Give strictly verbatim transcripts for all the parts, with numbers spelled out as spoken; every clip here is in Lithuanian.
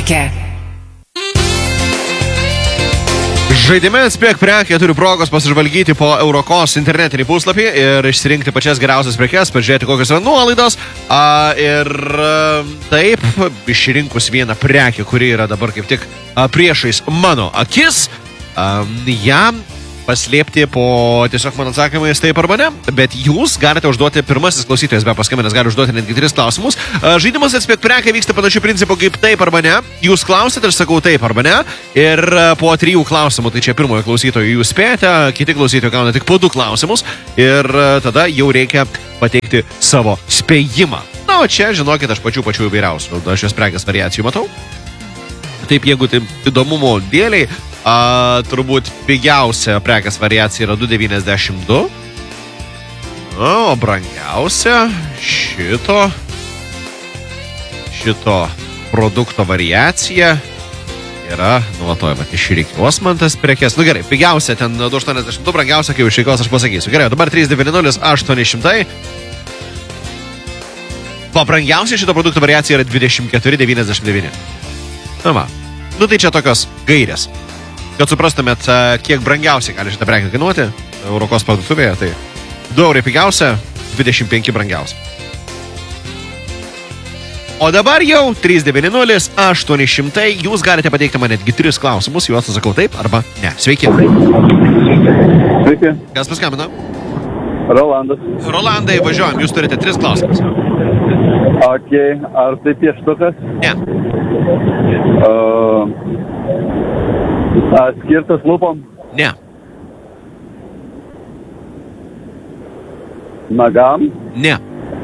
prekė. Žaidime Spėk prekė turi progos pasižvalgyti po Eurokos internetinį puslapį ir išsirinkti pačias geriausias prekes, pažiūrėti kokios yra nuolaidos. A, ir a, taip, išrinkus vieną prekę, kuri yra dabar kaip tik a, priešais mano akis, a, jam paslėpti po tiesiog mano atsakymais taip arba ne, bet jūs galite užduoti, pirmasis klausytojas be paskambinęs gali užduoti netgi tris klausimus. Žaidimas Atspėk prekę vyksta panašiu principu kaip taip arba ne. Jūs klausite ir sakau taip arba ne. Ir po trijų klausimų, tai čia pirmojo klausytojo jūs spėjate, kiti klausytojai gauna tik po du klausimus ir tada jau reikia pateikti savo spėjimą. Na, o čia, žinokit, aš pačių pačių įvairiausių šios prekės variacijų matau. Taip, jeigu tai įdomumo dėliai, a, turbūt pigiausia prekės variacija yra du devyniasdešimt du. O brangiausia šito šito produkto variacija yra, nu, va, toj, va, išrikiuos man tas prekes. Nu, gerai, pigiausia ten du aštuoniasdešimt du, brangiausia, kai išrikiuos aš pasakysiu. Gerai, dabar trys devyni nulis aštuoni šimtai. O brangiausia šito produkto variacija yra dvidešimt keturi devyniasdešimt devyni. Na, va. Nu, tai čia tokios gairės. Kad suprastumėt, kiek brangiausiai gali šitą prekę kainuoti Eurokos parduotuvėje, tai du eurai pigiausia, dvidešimt penki brangiausia. O dabar jau trys devyni nulis aštuoni šimtai, jūs galite pateikti man netgi tris klausimus, juos atsakau taip arba ne. Sveiki. Sveiki. Kas paskambino? Rolandas. Rolandai, važiuojam, jūs turite tris klausimus. Ok, ar tai pieštukas? Ne. Uh, ar skirtas lūpom? Ne. Nagam? Ne.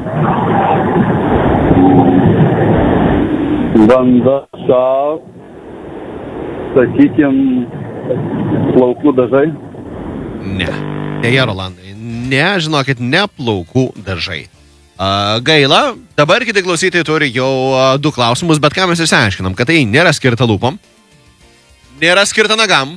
Banda šau, sakykim, plaukų dažai? Ne. Deja, Rolandai, ne, žinokit, ne plaukų dažai. Uh, gaila, dabar kiti klausytojai turi jau uh, du klausimus, bet ką mes išsiaiškinam, kad tai nėra skirta lūpom, nėra skirta nagam,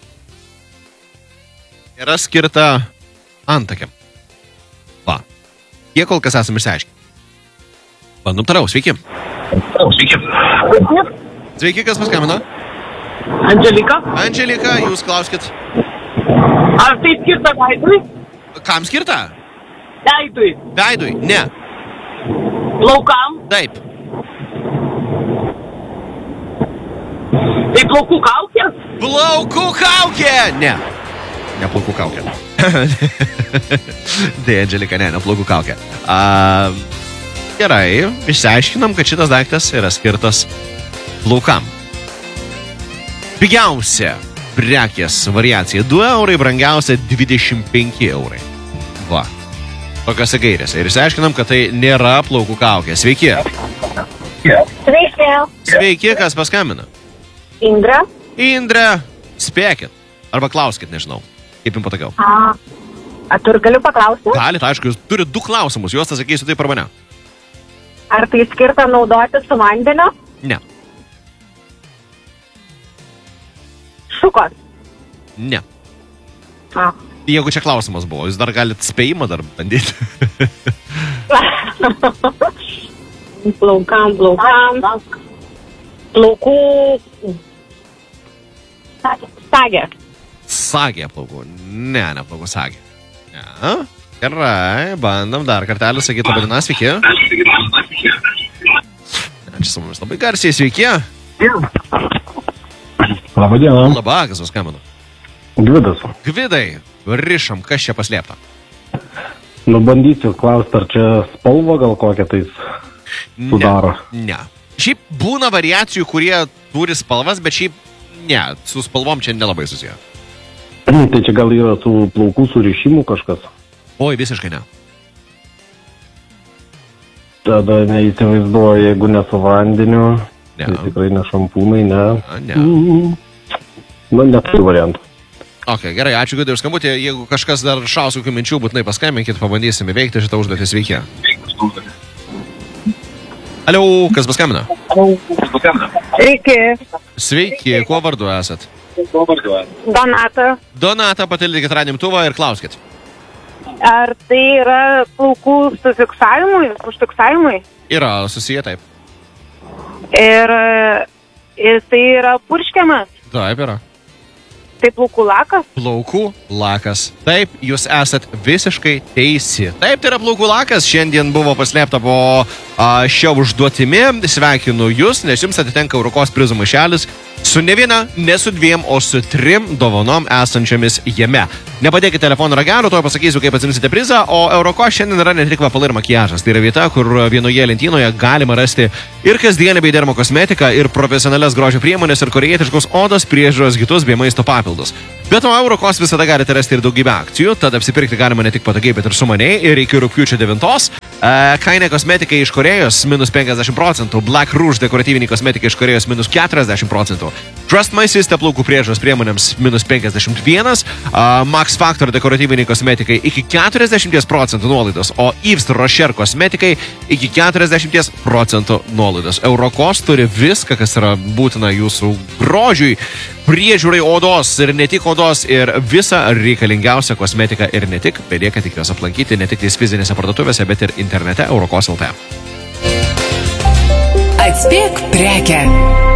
nėra skirta antakiam. Va, kiek kol kas esame išsiaiškinti. Bandom toliau, sveiki. Sveiki. Sveiki, kas paskambino? Andželika. Andželika, jūs klauskit. Ar tai skirta veidui? Kam skirta? Veidui. Veidui, ne. Plaukam? Taip. Tai plaukų kaukė? Plaukų kaukė! Ne. Ne plaukų kaukė. Tai, Andželika, ne, ne plaukų kaukė. Uh, gerai, išsiaiškinam, kad šitas daiktas yra skirtas plaukam. Pigiausia prekės variacija du eurai, brangiausia dvidešimt penki eurai. Va. Tokiose gairėse. Ir išsiaiškinam, kad tai nėra plaukų kaukė. Sveiki. Sveiki. Sveiki, kas paskambina? Indra. Indra, spėkit. Arba klauskit, nežinau. Kaip jums patogiau. A, a tu ir galiu paklausti? Galit, aišku, jūs turite du klausimus. Juos atsakysiu taip arba ne. Ar tai skirta naudoti su vandeniu? Ne. Šukos. Ne. A. Jeigu čia klausimas buvo, jūs dar galit spėjimą dar bandyti. Plaukam, plaukam. Plaukų. Sagė. Sagė plaukų. Ne, ne plaukų sagė. Ne. Gerai, bandom dar kartelį sakyti labai diena, sveiki. Čia su mumis labai garsiai, sveiki. Labą dieną. Labą, kas paskambino? Gvidas. Gvidai, rišam, kas čia paslėpta? Nu, bandysiu klausti, ar čia spalva gal kokia tais sudaro. Ne, ne. Šiaip būna variacijų, kurie turi spalvas, bet šiaip ne, su spalvom čia nelabai susiję. Tai čia gal yra su plaukų surišimu kažkas? Oi, visiškai ne. Tada neįsivaizduoju, jeigu ne su vandeniu, Ne. tai tikrai ne šampūnai, ne. A, ne. Na, neturiu variantų. Ok, gerai, ačiū, kad ir skambutė. Jeigu kažkas dar šaus kokių minčių, būtinai paskambinkit, pabandysime veikti šitą užduotį. Sveiki. Alio, kas paskambina? Sveiki. Sveiki, kuo vardu esat? Donata. Donata, patildykit radimtuvą ir klauskit. Ar tai yra plaukų sufiksavimui, užfiksavimui? Yra susiję taip. Ir Jisai yra purškiamas. Taip yra. Tai plaukų lakas. Plaukų lakas. Taip, jūs esat visiškai teisi. Taip, tai yra plaukų lakas. Šiandien buvo paslėpta po a, šio užduotimi. Sveikinu jūs, nes jums atitenka Eurokos prizų maišelis su ne viena, ne su dviem, o su trim dovanom esančiamis jame. Nepadėkite telefono ragelio, to pasakysiu, kaip atsimsite prizą, o Eurokos šiandien yra ne tik kvepalai ir makiažas. Tai yra vieta, kur vienoje lentynoje galima rasti ir kasdienę bei dermo kosmetiką, ir profesionalias grožio priemonės, ir korėjietiškos odos priežiūros kitus bei maisto papildus. Bet o Eurokos visada galite rasti ir daugybę akcijų, tad apsipirkti galima ne tik patogiai, bet ir sumaniai. Ir iki rugpjūčio devintos e, kainė kosmetikai iš Korėjos minus penkiasdešimt procentų, Black Rouge dekoratyviniai kosmetikai iš Korėjos minus keturiasdešimt procentų, Trust My Sister plaukų priežiūros priemonėms minus penkiasdešimt vienas, uh, Max Factor dekoratyviniai kosmetikai iki keturiasdešimt procentų nuolaidos, o Yves Rocher kosmetikai iki keturiasdešimt procentų nuolaidos. Eurokos turi viską, kas yra būtina jūsų grožiui, priežiūrai odos ir ne tik odos, ir visą reikalingiausią kosmetiką ir ne tik. Belieka tik juos aplankyti ne tik tais fizinėse parduotuvėse, bet ir internete Eurokos L T. Atspėk prekę.